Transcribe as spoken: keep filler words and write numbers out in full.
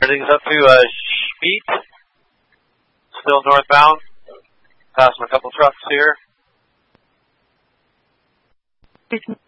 Everything's up to uh, Schmidt. Still northbound. Passing a couple trucks here.